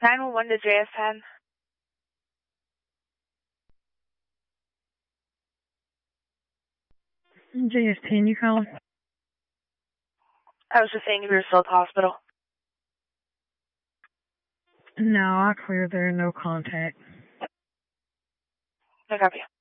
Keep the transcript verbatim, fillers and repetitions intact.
nine one one to J S ten. J S ten, you calling? I was just saying if you were still at the hospital. No, I cleared there, no contact. I copy.